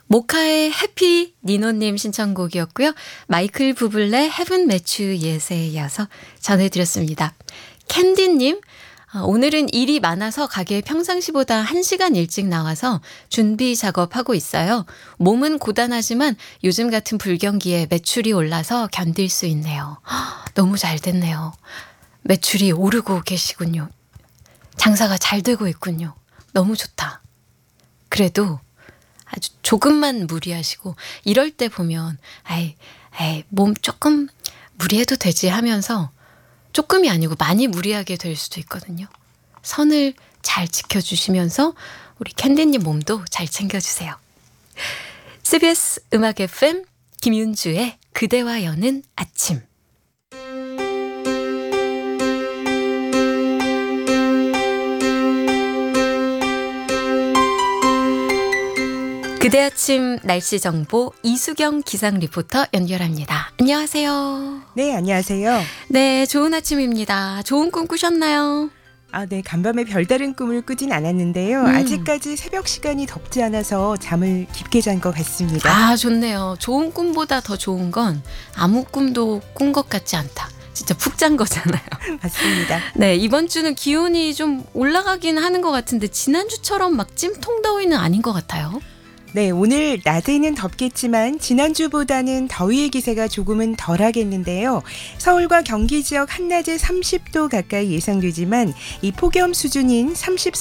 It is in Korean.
모카의 해피 니노님 신청곡이었고요. 마이클 부블레 헤븐 매추 예세에 이어서 전해드렸습니다. 캔디님, 오늘은 일이 많아서 가게에 평상시보다 1시간 일찍 나와서 준비 작업하고 있어요. 몸은 고단하지만 요즘 같은 불경기에 매출이 올라서 견딜 수 있네요. 너무 잘 됐네요. 매출이 오르고 계시군요. 장사가 잘 되고 있군요. 너무 좋다. 그래도 아주 조금만 무리하시고 이럴 때 보면 몸 조금 무리해도 되지 하면서 조금이 아니고 많이 무리하게 될 수도 있거든요. 선을 잘 지켜주시면서 우리 캔디님 몸도 잘 챙겨주세요. CBS 음악 FM 김윤주의 그대와 여는 아침. 그대 아침 날씨 정보 이수경 기상 리포터 연결합니다. 안녕하세요. 네, 안녕하세요. 네, 좋은 아침입니다. 좋은 꿈 꾸셨나요? 네, 간밤에 별다른 꿈을 꾸진 않았는데요. 아직까지 새벽 시간이 덥지 않아서 잠을 깊게 잔 것 같습니다. 좋네요. 좋은 꿈보다 더 좋은 건 아무 꿈도 꾼 것 같지 않다. 진짜 푹 잔 거잖아요. 맞습니다. 네, 이번 주는 기온이 좀 올라가긴 하는 것 같은데 지난주처럼 막 찜통 더위는 아닌 것 같아요. 네, 오늘 낮에는 덥겠지만 지난주보다는 더위의 기세가 조금은 덜하겠는데요. 서울과 경기 지역 한낮에 30도 가까이 예상되지만 이 폭염 수준인 30